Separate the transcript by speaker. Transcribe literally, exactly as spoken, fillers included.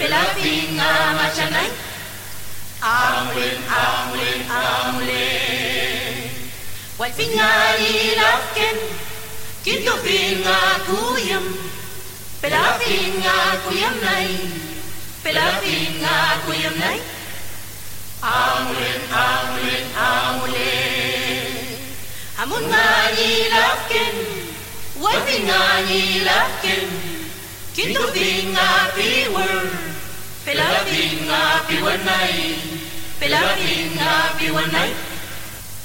Speaker 1: Pelafinga machanay Amulin, amulin, amulin Walfinga ilafken Kinto finga kuyam Pelafinga kuyam nay Pelafinga kuyam nay Amulin, amulin, amulin Amun nga ilafken Walfinga ilafken Kinto finga piwer Pelafinga piwanay Pelafinga piwanay